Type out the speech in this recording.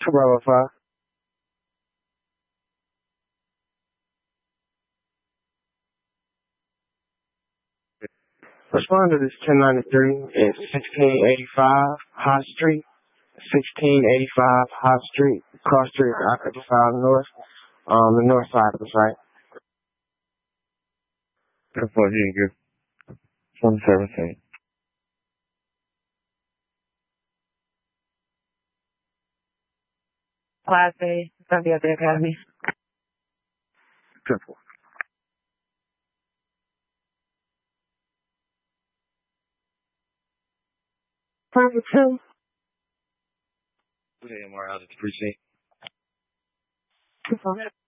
Bravo 5. Respond to this 1093 at 1685 High Street. 1685 High Street, Cross Street, I-55 North, the north side of the site. That's what you get. 2017. Class A, it's gonna be at the academy. Simple. Bravo 2. More out of the precinct.